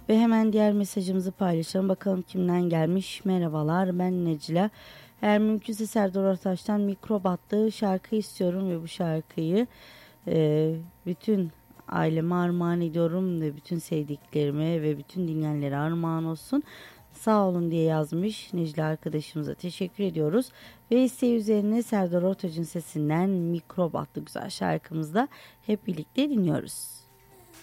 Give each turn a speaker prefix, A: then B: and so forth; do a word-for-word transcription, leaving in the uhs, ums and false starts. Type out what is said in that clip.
A: Ve hemen diğer mesajımızı paylaşalım. Bakalım kimden gelmiş. Merhabalar, ben Necla. Eğer mümkünse Serdar Ortaç'tan Mikrop adlı şarkı istiyorum ve bu şarkıyı e, bütün aileme armağan ediyorum ve bütün sevdiklerime ve bütün dinleyenlere armağan olsun. Sağ olun diye yazmış Necla arkadaşımıza, teşekkür ediyoruz. Ve isteği üzerine Serdar Ortaç'ın sesinden Mikrop adlı güzel şarkımızda hep birlikte dinliyoruz.